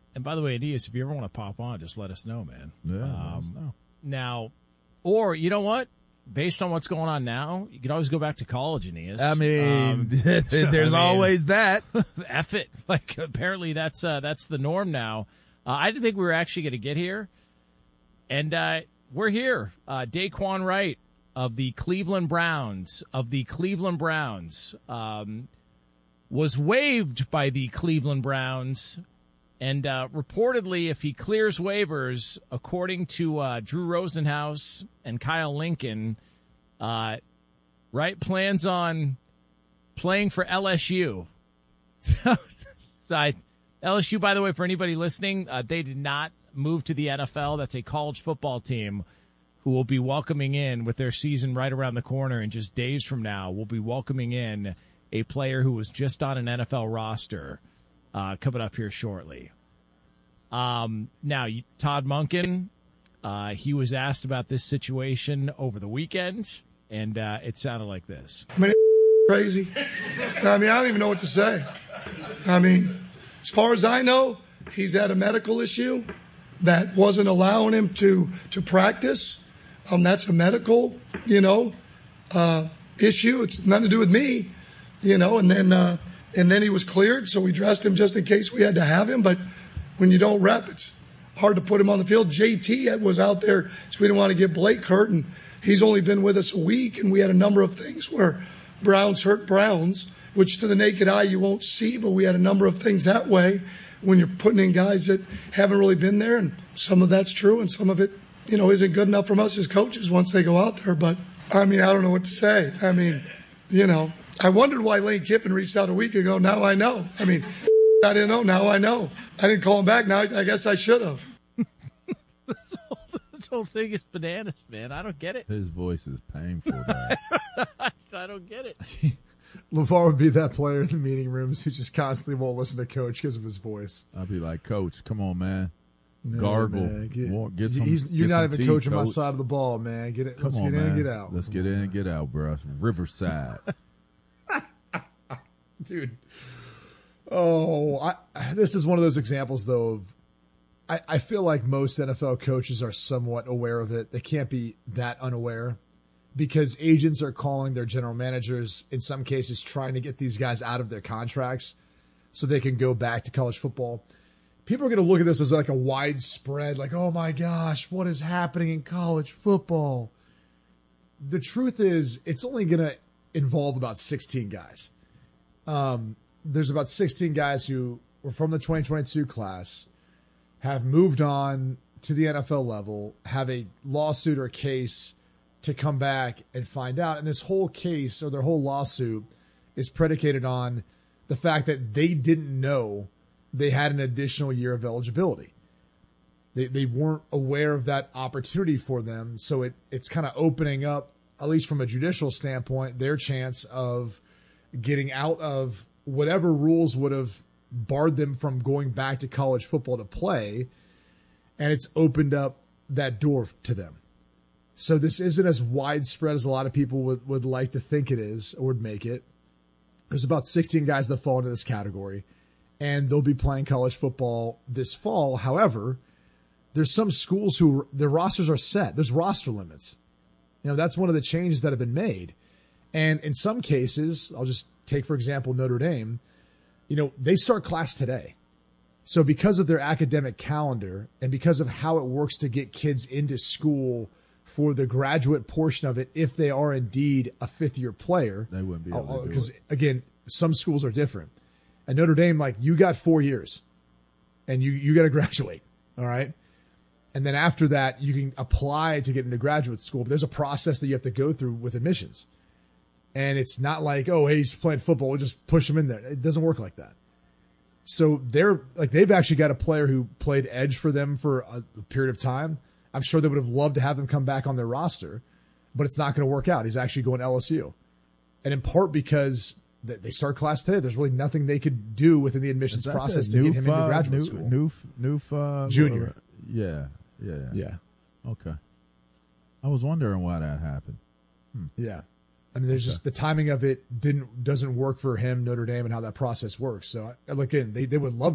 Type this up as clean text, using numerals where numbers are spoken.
And by the way, Adias, if you ever want to pop on, just let us know, man. Yeah, let us know. Now, or you know what? Based on what's going on now, you can always go back to college, Aeneas. I mean, there's always that. F it. Like, apparently that's the norm now. I didn't think we were actually going to get here. And we're here. Daquan Wright of the Cleveland Browns, was waived by the Cleveland Browns. And reportedly, if he clears waivers, according to Drew Rosenhaus and Kyle Lincoln, Wright plans on playing for LSU. LSU, by the way, for anybody listening, they did not move to the NFL. That's a college football team who will be welcoming in, with their season right around the corner and just days from now, will be welcoming in a player who was just on an NFL roster. Coming up here shortly. Now, Todd Monken, he was asked about this situation over the weekend, and it sounded like this. I mean, crazy. I mean, I don't even know what to say. I mean, as far as I know, he's had a medical issue that wasn't allowing him to practice. That's a medical, issue. It's nothing to do with me, and then he was cleared, so we dressed him just in case we had to have him. But when you don't rep, it's hard to put him on the field. JT was out there, so we didn't want to get Blake hurt, and he's only been with us a week, and we had a number of things where Browns hurt Browns, which to the naked eye you won't see, but we had a number of things that way when you're putting in guys that haven't really been there, and some of that's true, and some of it, isn't good enough from us as coaches once they go out there. But, I mean, I don't know what to say. I mean, I wondered why Lane Kiffin reached out a week ago. Now I know. I mean, I didn't know. Now I know. I didn't call him back. Now I guess I should have. This whole thing is bananas, man. I don't get it. His voice is painful, man. I don't get it. LeVar would be that player in the meeting rooms who just constantly won't listen to Coach because of his voice. I'd be like, Coach, come on, man. No, Gargle. man. Get some. You're get not some even tea, coaching Coach. my side of the ball, man. Get it. Come Let's on, get in man. and get out. Let's get in and get out, bro. Riverside. Dude. Oh, this is one of those examples, though, of I feel like most NFL coaches are somewhat aware of it. They can't be that unaware because agents are calling their general managers, in some cases, trying to get these guys out of their contracts so they can go back to college football. People are going to look at this as like a widespread, like, oh my gosh, what is happening in college football? The truth is, it's only going to involve about 16 guys. There's about 16 guys who were from the 2022 class, have moved on to the NFL level, have a lawsuit or case to come back and find out. And this whole case or their whole lawsuit is predicated on the fact that they didn't know they had an additional year of eligibility. They weren't aware of that opportunity for them. So it's kind of opening up, at least from a judicial standpoint, their chance of getting out of whatever rules would have barred them from going back to college football to play. And it's opened up that door to them. So this isn't as widespread as a lot of people would like to think it is or would make it. There's about 16 guys that fall into this category, and they'll be playing college football this fall. However, there's some schools who their rosters are set. There's roster limits. That's one of the changes that have been made. And in some cases, I'll just take, for example, Notre Dame, they start class today. So because of their academic calendar and because of how it works to get kids into school for the graduate portion of it, if they are indeed a fifth-year player, they wouldn't be able to do it. Because, again, some schools are different. At Notre Dame, you got 4 years, and you got to graduate, all right? And then after that, you can apply to get into graduate school. But there's a process that you have to go through with admissions. And it's not like, oh, hey, he's playing football, we'll just push him in there. It doesn't work like that. So they've actually got a player who played edge for them for a period of time. I'm sure they would have loved to have him come back on their roster, but it's not going to work out. He's actually going to LSU. And in part because they start class today, there's really nothing they could do within the admissions process to get him into graduate school. Junior. Yeah. Okay. I was wondering why that happened. Yeah. I mean, there's just the timing of it doesn't work for him, Notre Dame, and how that process works. So, again, they would love